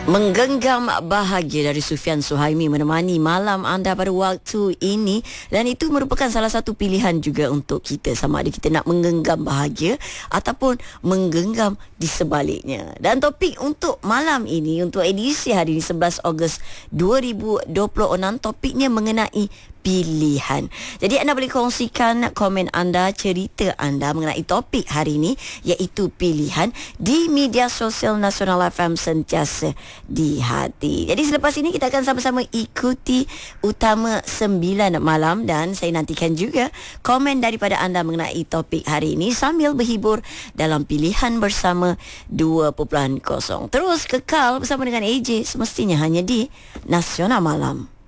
Menggenggam bahagia dari Sufian Suhaimi menemani malam anda pada waktu ini, dan itu merupakan salah satu pilihan juga untuk kita, sama ada kita nak menggenggam bahagia ataupun menggenggam di sebaliknya. Dan topik untuk malam ini, untuk edisi hari ini 11 Ogos 2026, topiknya mengenai pilihan. Jadi anda boleh kongsikan komen anda, cerita anda mengenai topik hari ini, iaitu pilihan, di media sosial Nasional FM Sentiasa di Hati. Jadi selepas ini kita akan sama-sama ikuti Utama 9 malam, dan saya nantikan juga komen daripada anda mengenai topik hari ini sambil berhibur dalam Pilihan Bersama 2.0. Terus kekal bersama dengan AJ, semestinya hanya di Nasional Malam.